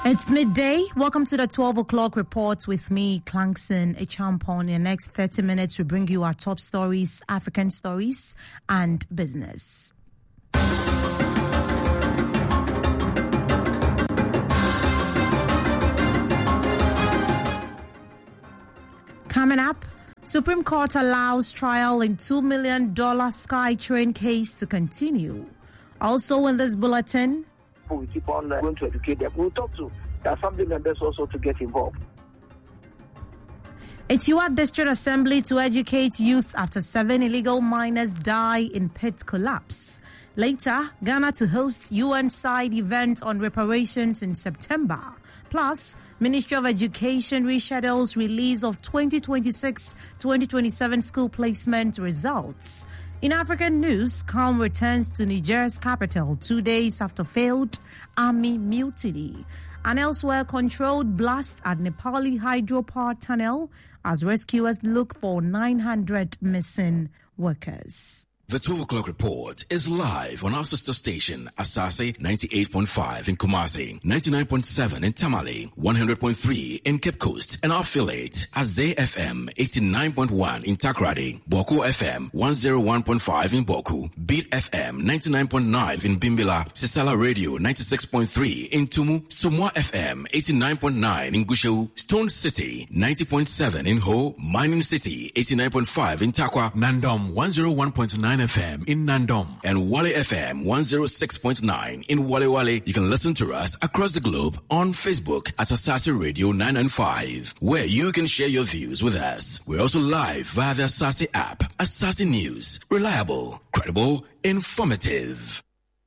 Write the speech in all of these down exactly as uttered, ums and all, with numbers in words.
It's midday. Welcome to the twelve o'clock report with me, Clankson Echampon. In the next thirty minutes, we bring you our top stories, African stories, and business. Coming up, Supreme Court allows trial in two million dollars SkyTrain case to continue. Also in this bulletin, we keep on uh, going to educate them. We'll talk to the assembly members also to get involved. Etiwa District Assembly to educate youth after seven illegal miners die in pit collapse. Later, Ghana to host U N side event on reparations in September. Plus, Ministry of Education reschedules release of twenty twenty-six twenty twenty-seven school placement results. In African news, calm returns to Niger's capital two days after failed army mutiny. And elsewhere, controlled blast at Nepali hydropower tunnel as rescuers look for nine hundred missing workers. The twelve o'clock report is live on our sister station, Asase ninety-eight point five in Kumasi, ninety-nine point seven in Tamale, one hundred point three in Cape Coast, and our affiliate, Azay F M eighty-nine point one in Takrady, Boku F M one oh one point five in Boku, Beat F M ninety-nine point nine in Bimbila, Sisala Radio ninety-six point three in Tumu, Sumwa F M eighty-nine point nine in Gushewu, Stone City ninety point seven in Ho, Mining City eighty-nine point five in Takwa, Nandom one oh one point nine F M in Nandom, and Wale F M one oh six point nine in Wale Wale. You can listen to us across the globe on Facebook at Asase Radio nine ninety-five, where you can share your views with us. We're also live via the Asase app. Asase News, reliable, credible, informative.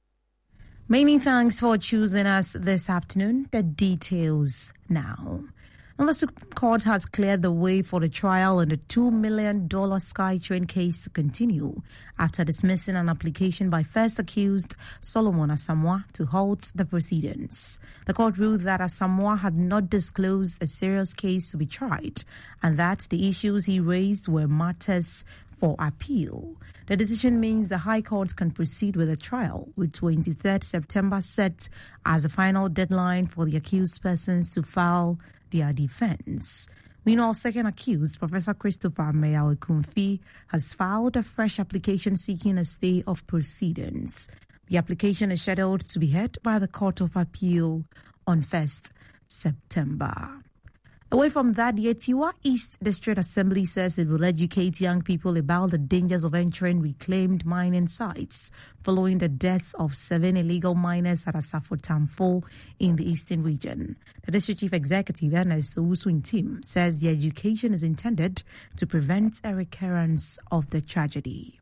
Many thanks for choosing us this afternoon. The details now. And the Supreme Court has cleared the way for the trial in the two million dollars SkyTrain case to continue after dismissing an application by first accused Solomon Asamoah to halt the proceedings. The court ruled that Asamoah had not disclosed a serious case to be tried and that the issues he raised were matters for appeal. The decision means the High Court can proceed with the trial, with twenty-third September set as the final deadline for the accused persons to file their defense. Meanwhile, second accused, Professor Christopher Meyawe-Kumfi, has filed a fresh application seeking a stay of proceedings. The application is scheduled to be heard by the Court of Appeal on first September. Away from that, the Etiwa East District Assembly says it will educate young people about the dangers of entering reclaimed mining sites following the death of seven illegal miners at Asafo Tamfo in the eastern region. The district chief executive, Ernest Owusu-Ntim, says the education is intended to prevent a recurrence of the tragedy.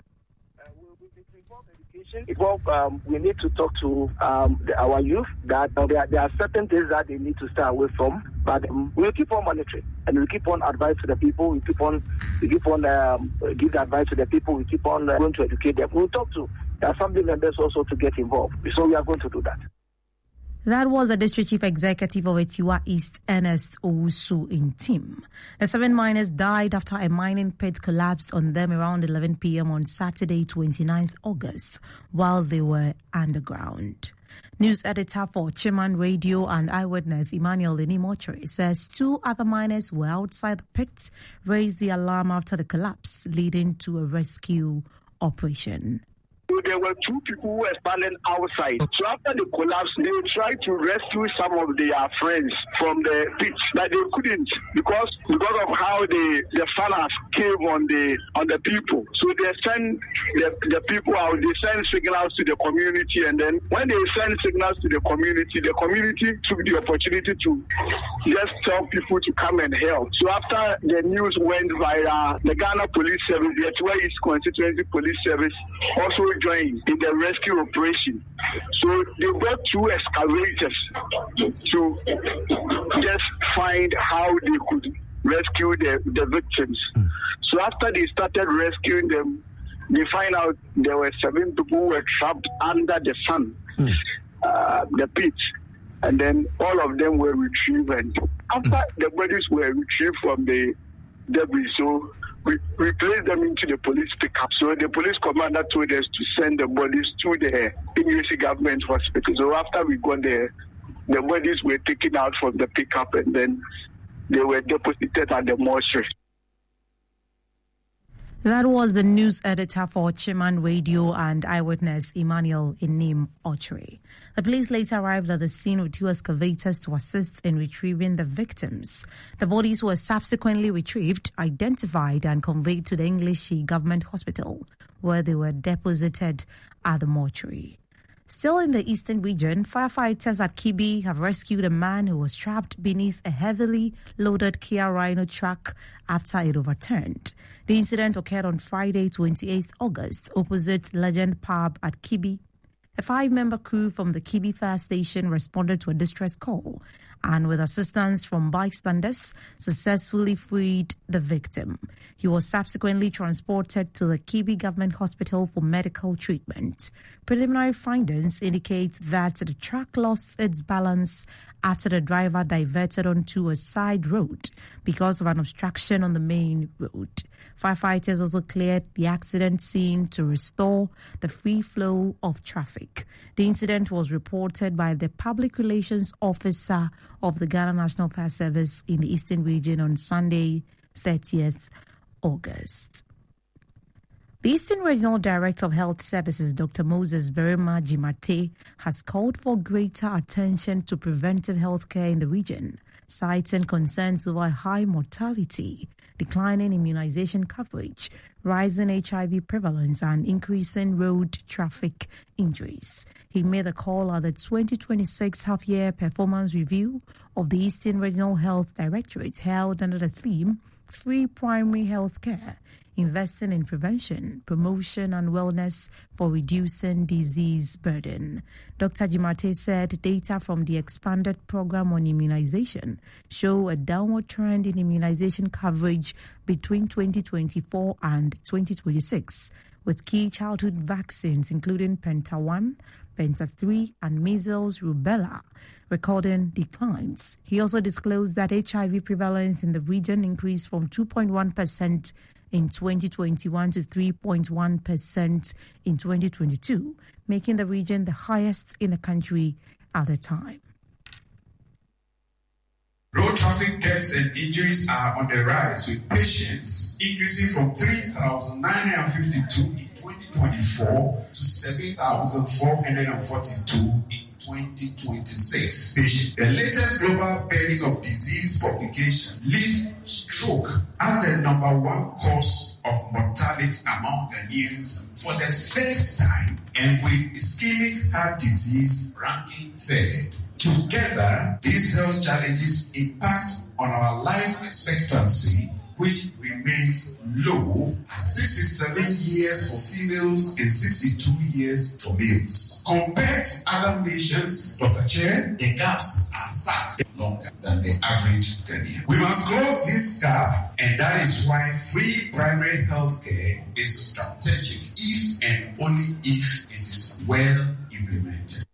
Well, um, we need to talk to um, the, our youth that uh, there, there are certain things that they need to stay away from, but um, we'll keep on monitoring and we'll keep on advice to the people. We keep on, we keep on um, give the advice to the people. We keep on uh, going to educate them. We'll talk to the assembly members also to get involved. So we are going to do that. That was the district chief executive of Etiwa East, Ernest Owusu-Ntim. The seven miners died after a mining pit collapsed on them around eleven p.m. on Saturday, twenty-ninth August, while they were underground. News editor for Chiman Radio and Eyewitness, Emmanuel Lenimotre, says two other miners were outside the pit, raised the alarm after the collapse, leading to a rescue operation. There were two people who were standing outside. So after the collapse, they tried to rescue some of their friends from the pit, but they couldn't because because of how the the fires came on the on the people. So they sent the, the people out. They sent signals to the community, and then when they sent signals to the community, the community took the opportunity to just tell people to come and help. So after the news went via the Ghana Police Service, the Etiwa East Constituency Police Service also joined in the rescue operation. So they brought two excavators to just find how they could rescue the, the victims. Mm. So after they started rescuing them, they find out there were seven people who were trapped under the sun, mm. uh, the pit. And then all of them were retrieved. And after mm. the bodies were retrieved from the debris, so we, we placed them into the police pickup. So the police commander told us to send the bodies to the N U C government hospital. So after we got there, the bodies were taken out from the pickup and then they were deposited at the mortuary. That was the news editor for Chiman Radio and eyewitness Emmanuel Inim Ochre. The police later arrived at the scene with two excavators to assist in retrieving the victims. The bodies were subsequently retrieved, identified and conveyed to the English Government Hospital, where they were deposited at the mortuary. Still in the eastern region, firefighters at Kibi have rescued a man who was trapped beneath a heavily loaded Kia Rhino truck after it overturned. The incident occurred on Friday, twenty-eighth August, opposite Legend Pub at Kibi. A five-member crew from the Kibi Fire Station responded to a distress call and, with assistance from bystanders, successfully freed the victim. He was subsequently transported to the Kibi Government Hospital for medical treatment. Preliminary findings indicate that the truck lost its balance after the driver diverted onto a side road because of an obstruction on the main road. Firefighters also cleared the accident scene to restore the free flow of traffic. The incident was reported by the Public Relations Officer of the Ghana National Fire Service in the Eastern Region on Sunday, thirtieth August. The Eastern Regional Director of Health Services, Doctor Moses Berima Jimate, has called for greater attention to preventive health care in the region, citing concerns over high mortality, declining immunization coverage, rising H I V prevalence, and increasing road traffic injuries. He made the call at the twenty twenty-six half-year performance review of the Eastern Regional Health Directorate held under the theme Free Primary Health Care, investing in prevention, promotion and wellness for reducing disease burden. Doctor Jimate said data from the expanded program on immunization show a downward trend in immunization coverage between twenty twenty-four and twenty twenty-six, with key childhood vaccines including Penta one, Penta three and measles, rubella recording declines. He also disclosed that H I V prevalence in the region increased from two point one percent in twenty twenty-one to three point one percent in twenty twenty-two, making the region the highest in the country at the time. Road traffic deaths and injuries are on the rise, with patients increasing from three thousand nine hundred fifty-two in twenty twenty-four to seven thousand four hundred forty-two in twenty twenty-six. Patients. The latest global burden of disease publication lists stroke as the number one cause of mortality among Ghanaians for the first time, and with ischemic heart disease ranking third. Together, these health challenges impact on our life expectancy, which remains low at sixty-seven years for females and sixty-two years for males. Compared to other nations, Doctor Chair, the gaps are stuck longer than the average Ghanaian. We must close this gap, and that is why free primary health care is strategic if and only if it is well implemented.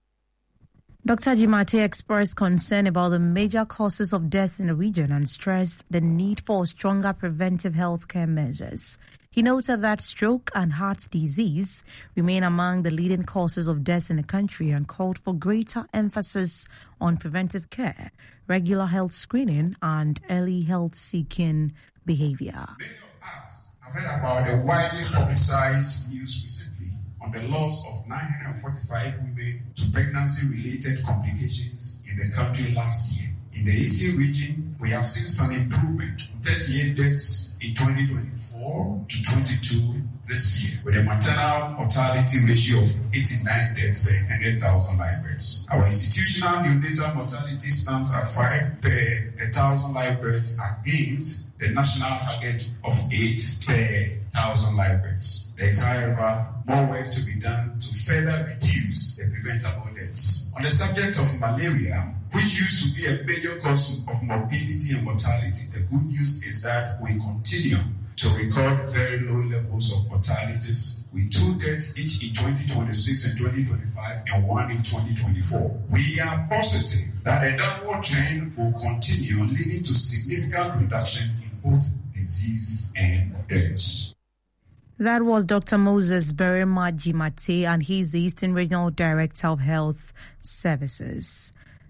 Doctor Jimate expressed concern about the major causes of death in the region and stressed the need for stronger preventive health care measures. He noted that stroke and heart disease remain among the leading causes of death in the country and called for greater emphasis on preventive care, regular health screening, and early health-seeking behavior. Many of us have heard about the widely publicized news recently on the loss of nine hundred forty-five women to pregnancy-related complications in the country last year. In the Eastern region, we have seen some improvement, thirty-eight deaths in twenty twenty-four to twenty-two this year, with a maternal mortality ratio of eighty-nine deaths per one hundred thousand live births. Our institutional neonatal mortality stands at five per one thousand live births against the national target of eight per one thousand live births. There is, however, more work to be done to further reduce the preventable deaths. On the subject of malaria, which used to be a major cause of morbidity and mortality, the good news is that we continue to record very low levels of mortalities, with two deaths each in twenty twenty-six and twenty twenty-five and one in twenty twenty-four. We are positive that the downward trend will continue, leading to significant reduction in both disease and deaths. That was Doctor Moses Berima Jimate, and he's the Eastern Regional Director of Health Services.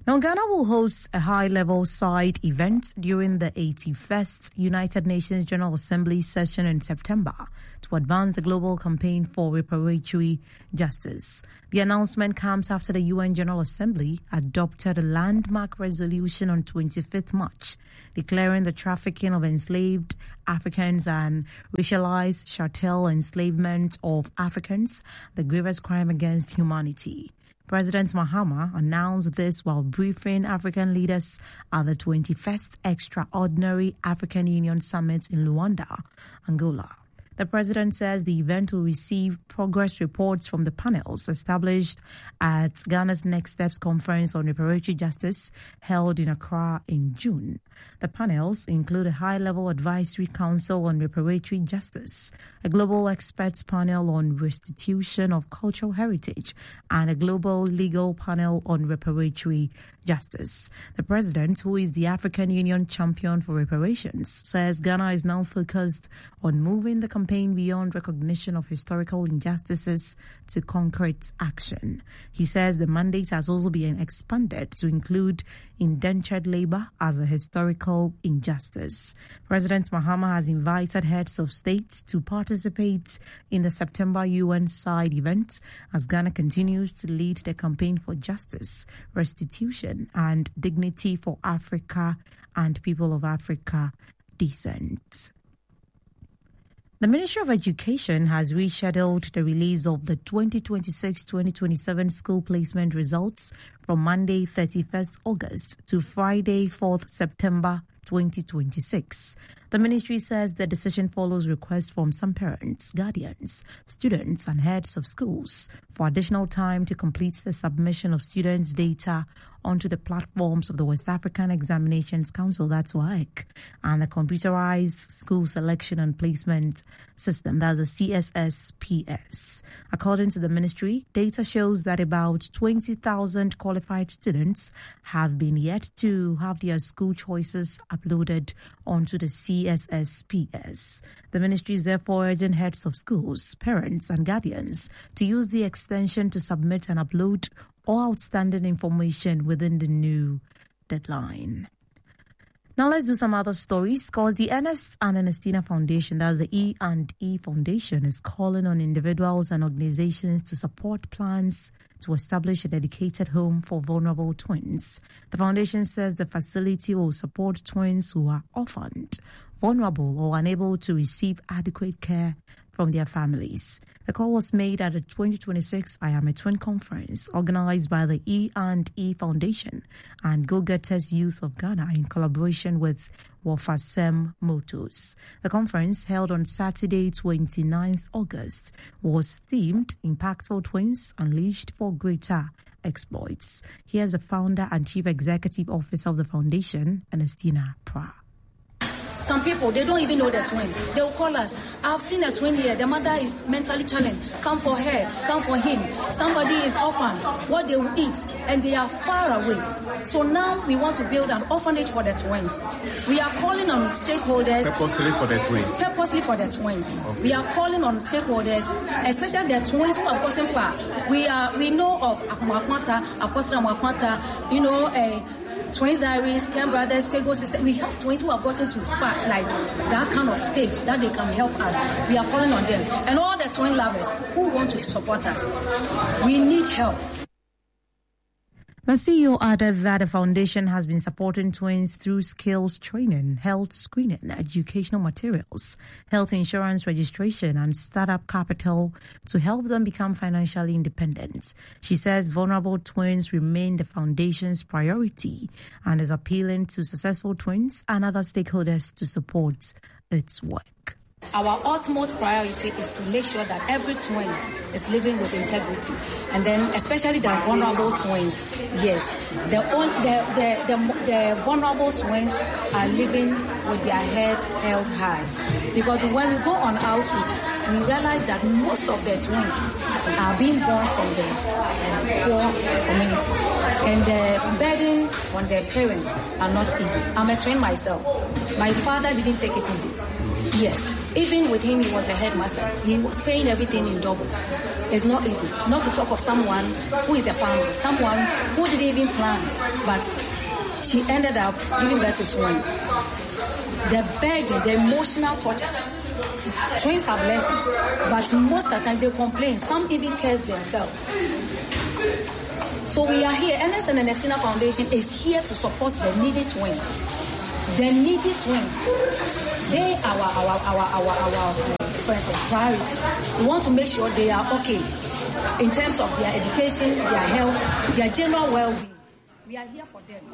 Now, Ghana will host a high-level side event during the eighty-first United Nations General Assembly session in September to advance the global campaign for reparatory justice. The announcement comes after the U N General Assembly adopted a landmark resolution on twenty-fifth March, declaring the trafficking of enslaved Africans and racialized chattel enslavement of Africans the gravest crime against humanity. President Mahama announced this while briefing African leaders at the twenty-first Extraordinary African Union Summit in Luanda, Angola. The president says the event will receive progress reports from the panels established at Ghana's Next Steps Conference on Reparatory Justice held in Accra in June. The panels include a high-level advisory council on reparatory justice, a global experts panel on restitution of cultural heritage, and a global legal panel on reparatory justice. The president, who is the African Union champion for reparations, says Ghana is now focused on moving the campaign beyond recognition of historical injustices to concrete action. He says the mandate has also been expanded to include indentured labor as a historical injustice. President Mahama has invited heads of state to participate in the September U N side event as Ghana continues to lead the campaign for justice, restitution, and dignity for Africa and people of Africa descent. The Ministry of Education has rescheduled the release of the twenty twenty-six twenty twenty-seven school placement results from Monday, thirty-first August to Friday, fourth September twenty twenty-six. The ministry says the decision follows requests from some parents, guardians, students, and heads of schools for additional time to complete the submission of students' data onto the platforms of the West African Examinations Council, that's W A E C, and the Computerized School Selection and Placement System, that's the C S S P S. According to the ministry, data shows that about twenty thousand qualified students have been yet to have their school choices uploaded onto the C S S P S. The ministry is therefore urging heads of schools, parents, and guardians to use the extension to submit and upload all outstanding information within the new deadline. Now let's do some other stories, because the Ernest and Ernestina Foundation, that's the E and E Foundation, is calling on individuals and organizations to support plans to establish a dedicated home for vulnerable twins. The foundation says the facility will support twins who are orphaned, vulnerable, or unable to receive adequate care from their families. The call was made at the twenty twenty-six I Am a Twin conference organized by the E and E Foundation and Go Getters Youth of Ghana in collaboration with Wafasem Motors. The conference, held on Saturday, twenty-ninth August, was themed Impactful Twins Unleashed for Greater Exploits. Here's the founder and chief executive officer of the foundation, Ernestina Pra. Some people, they don't even know they're twins. They will call us. I've seen a twin here. The mother is mentally challenged. Come for her. Come for him. Somebody is orphan. What they will eat. And they are far away. So now we want to build an orphanage for the twins. We are calling on stakeholders. Purposely for the twins. Purposely for the twins. Okay. We are calling on stakeholders, especially the twins who have gotten far. We are. We know of Akwakwata, Apostle Akwakwata, you know, a uh, Twins Diaries, Ken Brothers, Tego System. We have twins who have gotten to fact, like that kind of stage that they can help us. We are calling on them. And all the twin lovers who want to support us. We need help. The C E O added that the foundation has been supporting twins through skills training, health screening, educational materials, health insurance registration, and startup capital to help them become financially independent. She says vulnerable twins remain the foundation's priority and is appealing to successful twins and other stakeholders to support its work. Our ultimate priority is to make sure that every twin is living with integrity. And then especially the vulnerable twins, yes, the, the, the, the, the vulnerable twins are living with their heads held high. Because when we go on outreach, we realize that most of the twins are being born from the uh, poor community. And the burden on their parents are not easy. I'm a twin myself. My father didn't take it easy. Yes. Even with him, he was a headmaster. He was paying everything in double. It's not easy. Not to talk of someone who is a family, someone who didn't even plan, but she ended up giving birth to twins. The burden, the emotional torture. Twins are blessings, but most of the time they complain. Some even curse themselves. So we are here. Ernest and Ernestina Foundation is here to support the needy twins. The needy twins. They are our our our our our priority. We want to make sure they are okay in terms of their education, their health, their general well-being. We are here for them.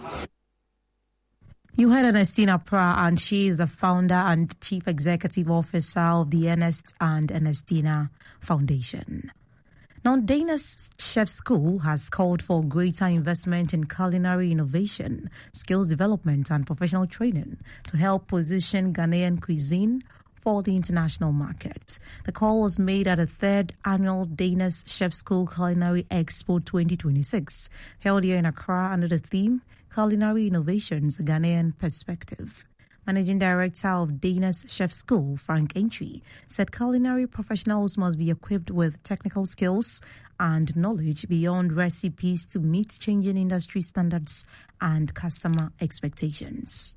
You heard Ernestina Pra, and she is the founder and chief executive officer of the Ernest and Ernestina Foundation. Now, Dana's Chef School has called for greater investment in culinary innovation, skills development, and professional training to help position Ghanaian cuisine for the international market. The call was made at the third annual Dana's Chef School Culinary Expo twenty twenty-six, held here in Accra under the theme Culinary Innovations, a Ghanaian Perspective. Managing Director of Dana's Chef School, Frank Entry, said culinary professionals must be equipped with technical skills and knowledge beyond recipes to meet changing industry standards and customer expectations.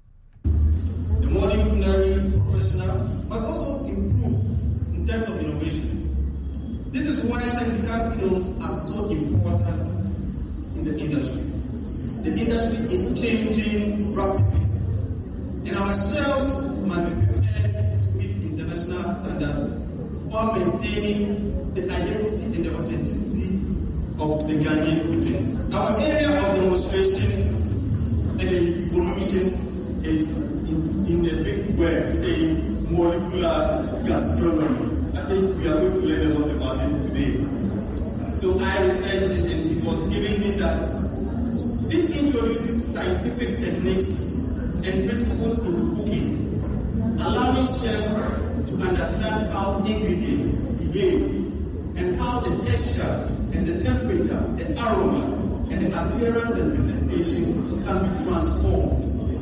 The modern culinary professional must also improve in terms of innovation. This is why technical skills are so important in the industry. The industry is changing rapidly, and our chefs must be prepared to meet international standards while maintaining the identity and the authenticity of the Ghanaian cuisine. Our area of demonstration and the evolution is in, in a big word saying molecular gastronomy. I think we are going to learn a lot about it today. So I researched it, and it was giving me that this introduces scientific techniques and principles into cooking, allowing chefs to understand how ingredients behave and how the texture and the temperature, the aroma, and the appearance and presentation can be transformed.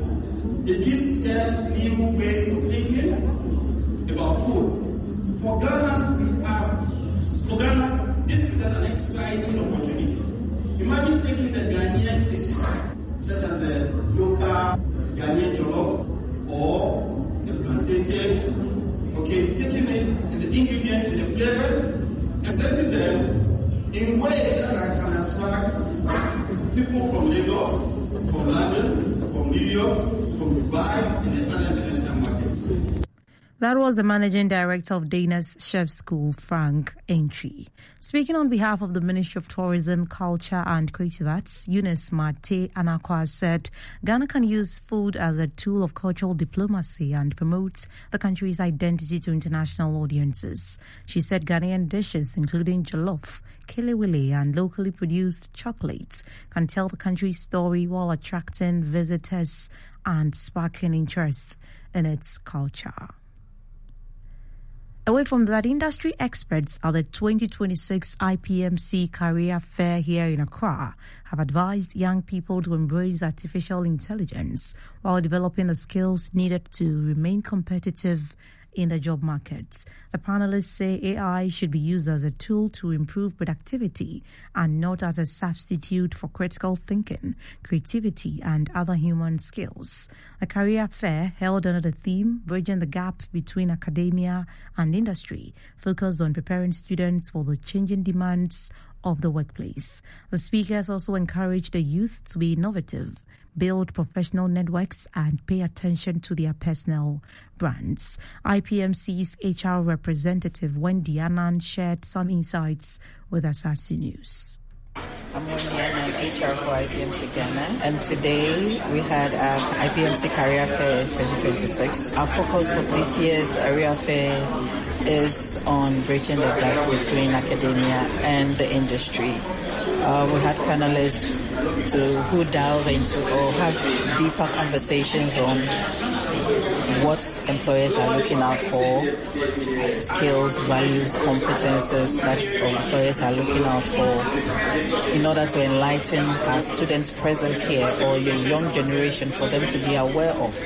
It gives chefs new ways of thinking about food. For Ghana, we are, for Ghana, this presents an exciting opportunity. Imagine taking the Ghanaian dishes, such as the local Ghanaian jollof or the plantain chips, okay, taking it and the ingredients and the flavors, and presenting them in ways that can attract people from Lagos, from London, from New York, from Dubai, and the other international markets. That was the Managing Director of Dana's Chef School, Frank Entry. Speaking on behalf of the Ministry of Tourism, Culture and Creative Arts, Eunice Marte Anakwa said Ghana can use food as a tool of cultural diplomacy and promote the country's identity to international audiences. She said Ghanaian dishes, including jollof, kelewele, and locally produced chocolates, can tell the country's story while attracting visitors and sparking interest in its culture. Away from that, industry experts at the twenty twenty-six I P M C Career Fair here in Accra have advised young people to embrace artificial intelligence while developing the skills needed to remain competitive in the job market. The panelists say A I should be used as a tool to improve productivity and not as a substitute for critical thinking, creativity, and other human skills. The career fair, held under the theme Bridging the Gap Between Academia and Industry, focused on preparing students for the changing demands of the workplace. The speakers also encouraged the youth to be innovative, build professional networks, and pay attention to their personal brands. I P M C's H R representative Wendy Annan shared some insights with Asasi News. I'm Wendy Annan, H R for I P M C Ghana, and today we had our I P M C Career Fair twenty twenty-six. Our focus for this year's Career Fair is on bridging the gap between academia and the industry. Uh, we had panelists to who delve into or have deeper conversations on what employers are looking out for, skills, values, competences that employers are looking out for in order to enlighten our students present here or your young generation for them to be aware of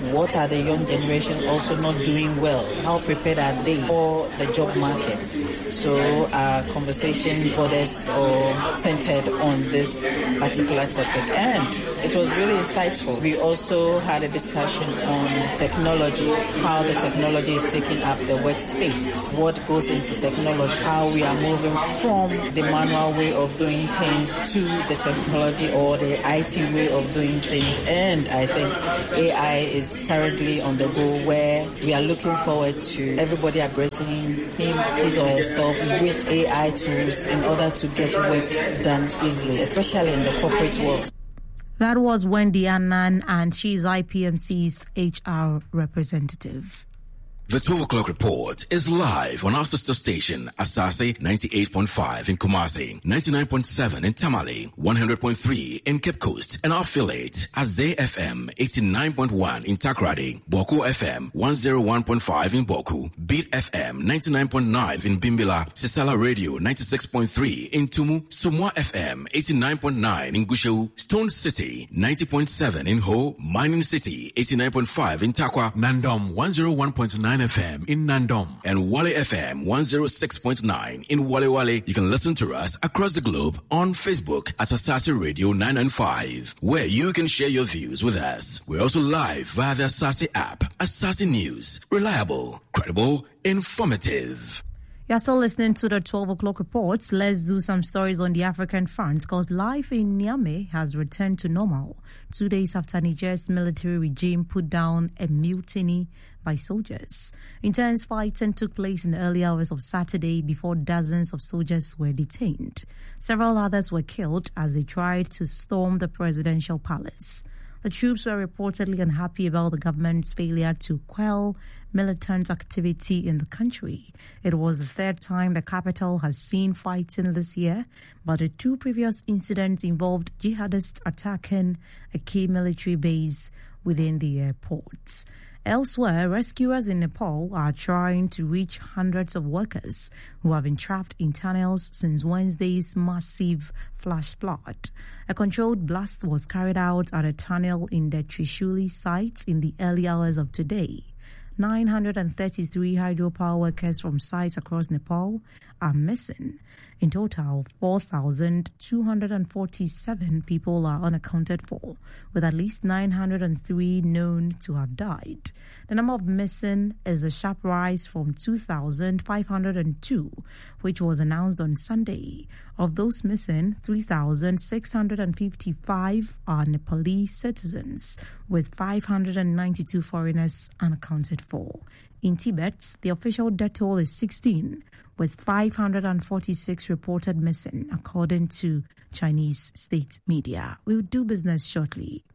what are the young generation also not doing well? How prepared are they for the job market? So our conversation borders or centered on this particular topic, and it was really insightful. We also had a discussion on technology, how the technology is taking up the workspace, what goes into technology, how we are moving from the manual way of doing things to the technology or the I T way of doing things. And I think A I is currently on the go, where we are looking forward to everybody addressing him, his or herself with A I tools in order to get work done easily, especially in the corporate world. That was Wendy Annan, and she's I P M C's H R representative. The twelve o'clock report is live on our sister station, Asase ninety-eight point five in Kumasi, ninety-nine point seven in Tamale, one hundred point three in Cape Coast, and our affiliate, Azay F M eighty-nine point one in Takrady, Boko F M one oh one point five in Boku, Beat F M ninety-nine point nine in Bimbila, Sisala Radio ninety-six point three in Tumu, Sumwa F M eighty-nine point nine in Gusheu, Stone City ninety point seven in Ho, Mining City eighty-nine point five in Takwa, Nandom one oh one point nine F M in Nandom, and Wale F M one oh six point nine in Wale Wale. You can listen to us across the globe on Facebook at Asase Radio nine ninety-five, where you can share your views with us. We're also live via the Asase app. Asase News, reliable, credible, informative. You're still listening to the twelve o'clock reports. Let's do some stories on the African front, because life in Niamey has returned to normal two days after Niger's military regime put down a mutiny by soldiers. Intense fighting took place in the early hours of Saturday before dozens of soldiers were detained. Several others were killed as they tried to storm the presidential palace. The troops were reportedly unhappy about the government's failure to quell militant activity in the country. It was the third time the capital has seen fighting this year, but the two previous incidents involved jihadists attacking a key military base within the airport. Elsewhere, rescuers in Nepal are trying to reach hundreds of workers who have been trapped in tunnels since Wednesday's massive flash flood. A controlled blast was carried out at a tunnel in the Trishuli site in the early hours of today. nine hundred thirty-three hydropower workers from sites across Nepal are missing. In total, four thousand two hundred forty-seven people are unaccounted for, with at least nine hundred three known to have died. The number of missing is a sharp rise from two thousand five hundred two, which was announced on Sunday. Of those missing, three thousand six hundred fifty-five are Nepalese citizens, with five hundred ninety-two foreigners unaccounted for. In Tibet, the official death toll is sixteen, with five hundred forty-six reported missing, according to Chinese state media. We'll do business shortly.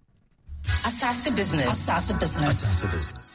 Asase Business. Asase Business. Asase Business.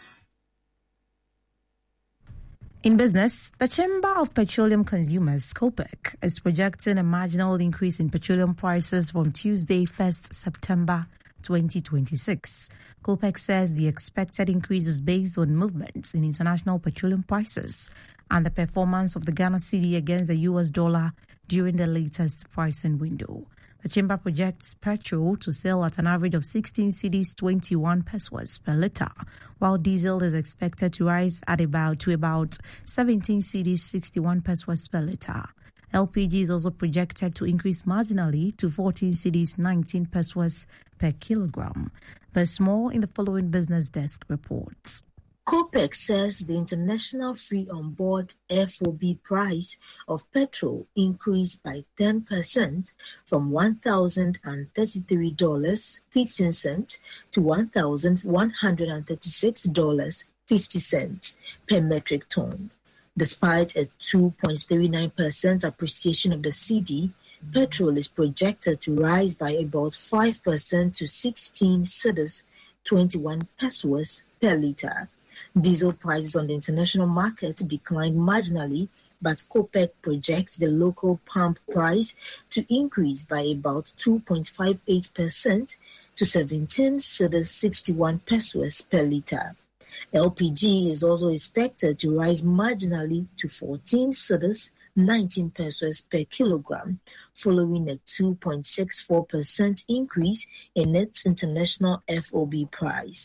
In business, the Chamber of Petroleum Consumers, COPEC, is projecting a marginal increase in petroleum prices from Tuesday, first September twenty twenty-six. COPEC says the expected increase is based on movements in international petroleum prices and the performance of the Ghana cedi against the U S dollar during the latest pricing window. The chamber projects petrol to sell at an average of sixteen cedis twenty-one pesos per litre, while diesel is expected to rise at about to about seventeen cedis sixty-one pesos per litre. L P G is also projected to increase marginally to fourteen cedis nineteen pesos per kilogram. There's more in the following Business Desk reports. COPEC says the international free on-board F O B price of petrol increased by ten percent from one thousand thirty-three dollars and fifteen cents to one thousand one hundred thirty-six dollars and fifty cents per metric ton. Despite a two point three nine percent appreciation of the cedi, petrol is projected to rise by about five percent to sixteen cedis twenty-one pesos per litre. Diesel prices on the international market declined marginally, but COPEC projects the local pump price to increase by about two point five eight percent to seventeen cedis sixty-one pesos per litre. L P G is also expected to rise marginally to fourteen cedis nineteen pesos per kilogram, following a two point six four percent increase in its international F O B price.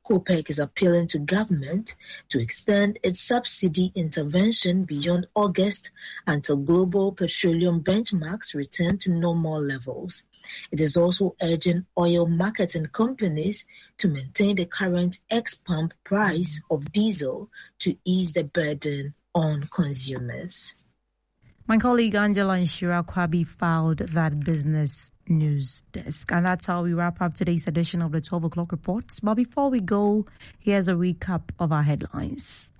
COPEC is appealing to government to extend its subsidy intervention beyond August until global petroleum benchmarks return to normal levels. It is also urging oil marketing companies to maintain the current ex-pump price of diesel to ease the burden on consumers. My colleague Angela Nshira Kwabi filed that business news desk. And that's how we wrap up today's edition of the twelve o'clock reports. But before we go, here's a recap of our headlines.